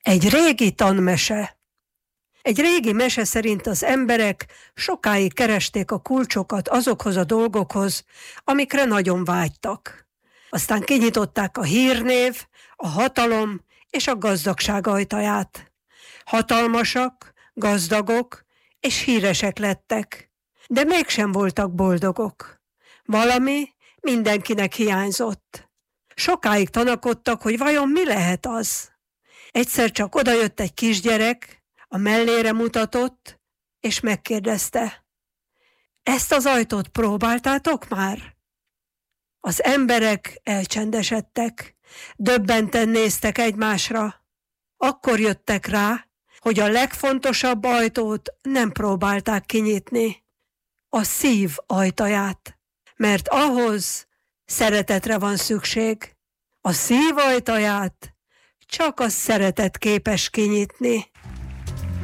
Egy régi tanmese. Egy régi mese szerint az emberek sokáig keresték a kulcsokat azokhoz a dolgokhoz, amikre nagyon vágytak. Aztán kinyitották a hírnév, a hatalom és a gazdagság ajtaját. Hatalmasak, gazdagok és híresek lettek, de mégsem voltak boldogok. Valami mindenkinek hiányzott. Sokáig tanakodtak, hogy vajon mi lehet az. Egyszer csak odajött egy kisgyerek, a mellére mutatott, és megkérdezte: ezt az ajtót próbáltátok már? Az emberek elcsendesedtek, döbbenten néztek egymásra. Akkor jöttek rá, hogy a legfontosabb ajtót nem próbálták kinyitni, a szív ajtaját, mert ahhoz szeretetre van szükség. A szív ajtaját csak a szeretet képes kinyitni.